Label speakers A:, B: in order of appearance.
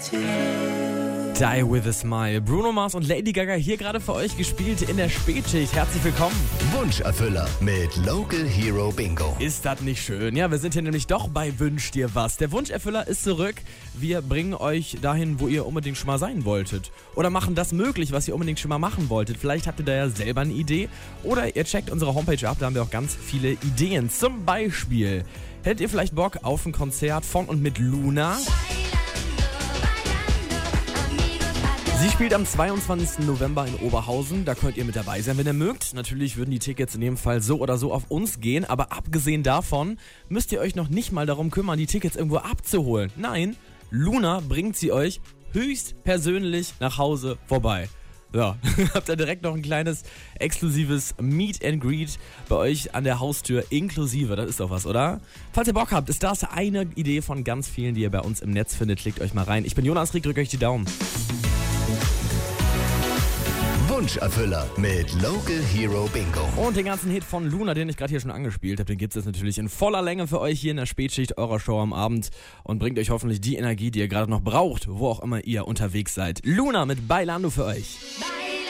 A: Die with a Smile. Bruno Mars und Lady Gaga hier gerade für euch gespielt in der Spätschicht. Herzlich willkommen.
B: Wunscherfüller mit Local Hero Bingo.
A: Ist das nicht schön? Ja, wir sind hier nämlich doch bei Wünsch dir was. Der Wunscherfüller ist zurück. Wir bringen euch dahin, wo ihr unbedingt schon mal sein wolltet. Oder machen das möglich, was ihr unbedingt schon mal machen wolltet. Vielleicht habt ihr da ja selber eine Idee. Oder ihr checkt unsere Homepage ab, da haben wir auch ganz viele Ideen. Zum Beispiel, hättet ihr vielleicht Bock auf ein Konzert von und mit Luna? Sie spielt am 22. November in Oberhausen, da könnt ihr mit dabei sein, wenn ihr mögt. Natürlich würden die Tickets in dem Fall so oder so auf uns gehen, aber abgesehen davon müsst ihr euch noch nicht mal darum kümmern, die Tickets irgendwo abzuholen. Nein, Luna bringt sie euch höchstpersönlich nach Hause vorbei. Ja, habt ihr direkt noch ein kleines exklusives Meet and Greet bei euch an der Haustür inklusive, das ist doch was, oder? Falls ihr Bock habt, ist das eine Idee von ganz vielen, die ihr bei uns im Netz findet, klickt euch mal rein. Ich bin Jonas Rieck, drückt euch die Daumen.
B: Wunscherfüller mit Local Hero Bingo.
A: Und den ganzen Hit von Luna, den ich gerade hier schon angespielt habe, den gibt es natürlich in voller Länge für euch hier in der Spätschicht eurer Show am Abend und bringt euch hoffentlich die Energie, die ihr gerade noch braucht, wo auch immer ihr unterwegs seid. Luna mit Bailando für euch.